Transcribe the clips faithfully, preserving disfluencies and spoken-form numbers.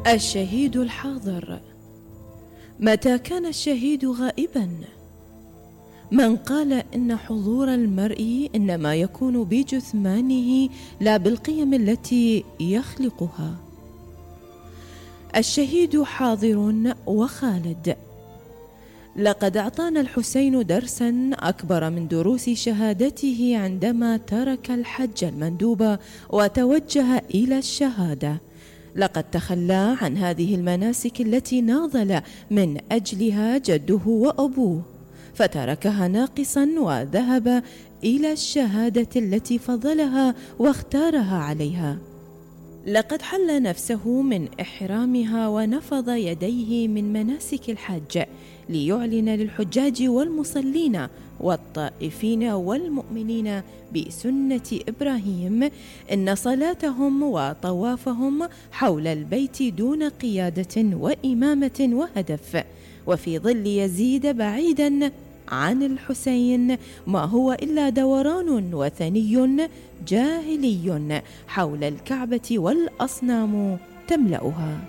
الشهيد الحاضر. متى كان الشهيد غائبا؟ من قال إن حضور المرء إنما يكون بجثمانه لا بالقيم التي يخلقها. الشهيد حاضر وخالد. لقد أعطانا الحسين درسا أكبر من دروس شهادته عندما ترك الحج المندوب وتوجه إلى الشهادة. لقد تخلى عن هذه المناسك التي ناضل من أجلها جده وأبوه، فتركها ناقصا وذهب إلى الشهادة التي فضلها واختارها عليها. لقد حل نفسه من إحرامها ونفض يديه من مناسك الحج ليعلن للحجاج والمصلين والطائفين والمؤمنين بسنة إبراهيم إن صلاتهم وطوافهم حول البيت دون قيادة وإمامة وهدف، وفي ظل يزيد بعيدا عن الحسين ما هو إلا دوران وثني جاهلي حول الكعبة والأصنام تملأها.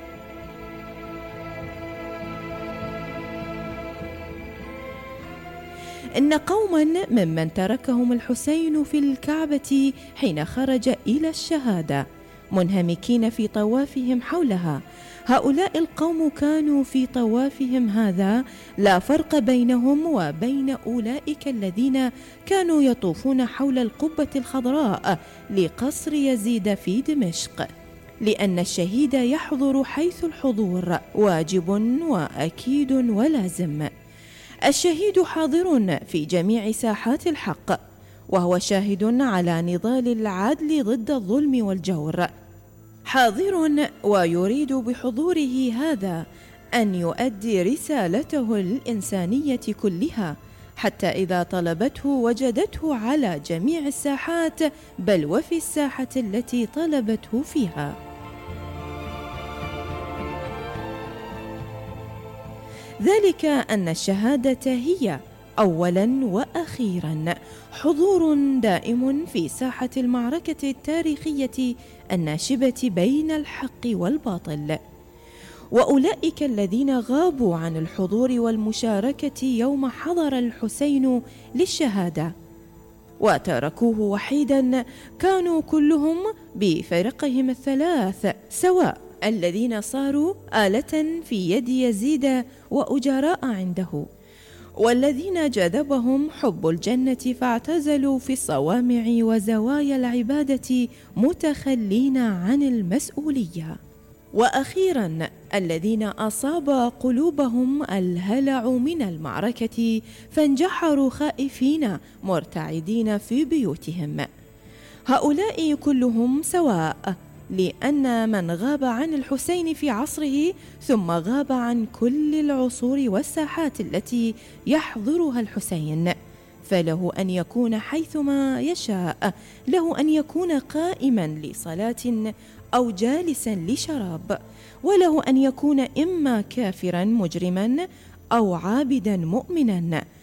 إن قوما ممن تركهم الحسين في الكعبة حين خرج إلى الشهادة منهمكين في طوافهم حولها. هؤلاء القوم كانوا في طوافهم هذا لا فرق بينهم وبين أولئك الذين كانوا يطوفون حول القبة الخضراء لقصر يزيد في دمشق، لأن الشهيد يحضر حيث الحضور واجب وأكيد ولازم. الشهيد حاضر في جميع ساحات الحق، وهو شاهد على نضال العدل ضد الظلم والجور. حاضر ويريد بحضوره هذا أن يؤدي رسالته الإنسانية كلها، حتى إذا طلبته وجدته على جميع الساحات، بل وفي الساحة التي طلبته فيها. ذلك أن الشهادة هي أولا وأخيرا حضور دائم في ساحة المعركة التاريخية الناشبة بين الحق والباطل. وأولئك الذين غابوا عن الحضور والمشاركة يوم حضر الحسين للشهادة وتركوه وحيدا كانوا كلهم بفرقهم الثلاث سواء، الذين صاروا آلة في يد يزيد وأجراء عنده، والذين جذبهم حب الجنة فاعتزلوا في الصوامع وزوايا العبادة متخلين عن المسؤولية، وأخيرا الذين أصاب قلوبهم الهلع من المعركة فانجحروا خائفين مرتعدين في بيوتهم. هؤلاء كلهم سواء، لأن من غاب عن الحسين في عصره ثم غاب عن كل العصور والساحات التي يحضرها الحسين، فله أن يكون حيثما يشاء، له أن يكون قائما لصلاة أو جالسا لشراب، وله أن يكون إما كافرا مجرما أو عابدا مؤمنا،